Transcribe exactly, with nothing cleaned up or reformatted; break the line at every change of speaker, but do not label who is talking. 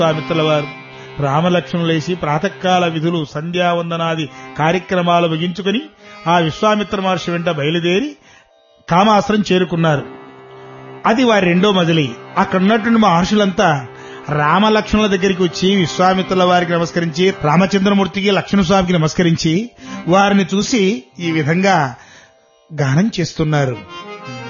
విశ్వామిత్రుల వారు రామలక్ష్మణులేసి ప్రాతకాల విధులు సంధ్యావందనాది కార్యక్రమాలు ముగించుకుని ఆ విశ్వామిత్ర మహర్షి వెంట బయలుదేరి కామాశ్రం చేరుకున్నారు. అది వారి రెండో మజిలీ. అక్కడున్నటువంటి మహర్షులంతా రామలక్ష్మణుల దగ్గరికి వచ్చి విశ్వామిత్రుల వారికి నమస్కరించి, రామచంద్రమూర్తికి లక్ష్మణస్వామికి నమస్కరించి వారిని చూసి ఈ విధంగా గానం చేస్తున్నారు.